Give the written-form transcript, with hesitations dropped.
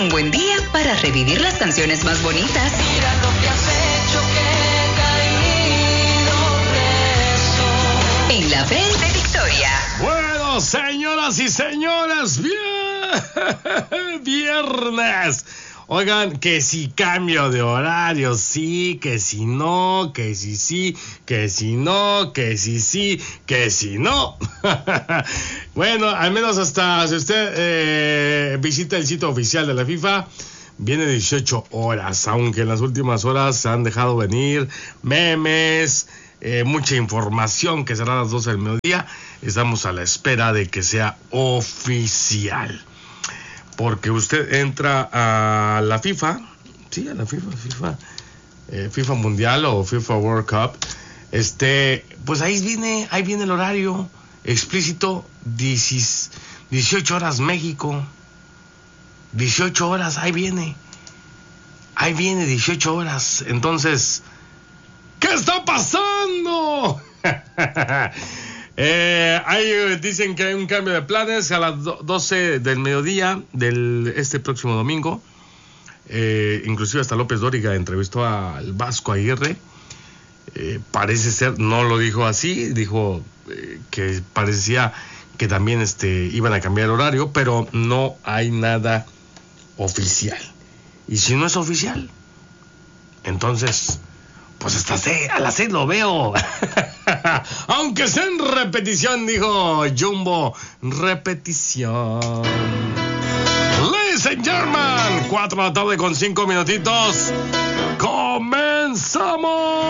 buen día para revivir las canciones más bonitas. Mira lo que has hecho, que he caído preso. En la Bell de Victoria. Bueno, señoras y señores, viernes. Oigan, que si cambio de horario, sí, que si no, que si sí, que si no, que si sí, que si no. Bueno, al menos hasta si usted visita el sitio oficial de la FIFA, viene 18 horas, aunque en las últimas horas se han dejado venir memes, mucha información que será a las 12 del mediodía. Estamos a la espera de que sea oficial. Porque usted entra a la FIFA, sí, a la FIFA Mundial o FIFA World Cup, pues ahí viene el horario explícito, 18 horas México, 18 horas, ahí viene 18 horas, entonces, ¿qué está pasando? Dicen que hay un cambio de planes a las 12 del mediodía del próximo domingo. Inclusive hasta López Dóriga entrevistó al Vasco Aguirre. Parece ser, no lo dijo así, dijo que parecía que también iban a cambiar el horario, pero no hay nada oficial. Y si no es oficial, entonces, pues hasta a las 6 lo veo. Aunque sea en repetición, dijo Jumbo. Repetición. Ladies and gentlemen, 4 de la tarde con 5 minutitos. ¡Comenzamos!